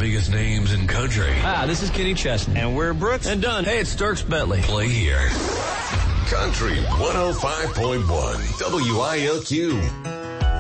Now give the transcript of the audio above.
biggest names in country. Hi, this is Kenny Chesney. And we're Brooks and Dunn. Hey, it's Dierks Bentley. Play here. Country 105.1 WILQ.